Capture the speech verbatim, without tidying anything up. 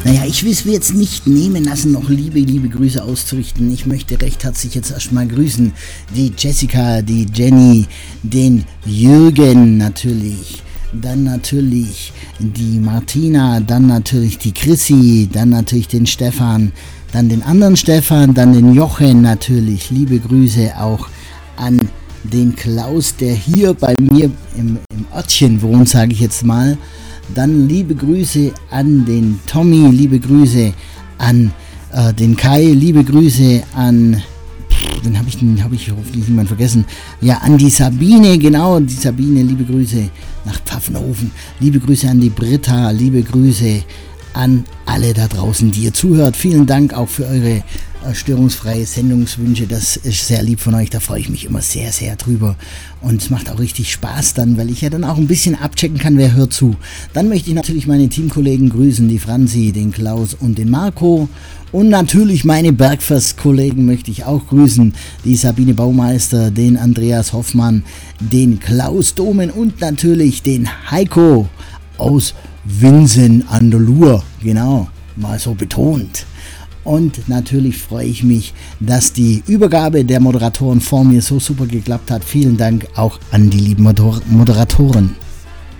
Naja, ich will es mir jetzt nicht nehmen lassen, noch liebe, liebe Grüße auszurichten. Ich möchte recht herzlich jetzt erstmal grüßen die Jessica, die Jenny, den Jürgen natürlich, dann natürlich die Martina, dann natürlich die Chrissy, dann natürlich den Stefan, dann den anderen Stefan, dann den Jochen natürlich. Liebe Grüße auch an den Klaus, der hier bei mir im, im Örtchen wohnt, sage ich jetzt mal. Dann liebe Grüße an den Tommy, liebe Grüße an äh, den Kai, liebe Grüße an, pff, den habe ich, den habe ich hoffentlich niemand vergessen, ja, an die Sabine, genau, die Sabine, liebe Grüße nach Pfaffenhofen, liebe Grüße an die Britta, liebe Grüße an alle da draußen, die ihr zuhört. Vielen Dank auch für eure äh, störungsfreie Sendungswünsche. Das ist sehr lieb von euch. Da freue ich mich immer sehr, sehr drüber. Und es macht auch richtig Spaß dann, weil ich ja dann auch ein bisschen abchecken kann, wer hört zu. Dann möchte ich natürlich meine Teamkollegen grüßen, die Franzi, den Klaus und den Marco. Und natürlich meine Bergfest-Kollegen möchte ich auch grüßen. Die Sabine Baumeister, den Andreas Hoffmann, den Klaus Domen und natürlich den Heiko aus Winsen an der Luhr, genau, mal so betont. Und natürlich freue ich mich, dass die Übergabe der Moderatoren vor mir so super geklappt hat. Vielen Dank auch an die lieben Moder- Moderatoren.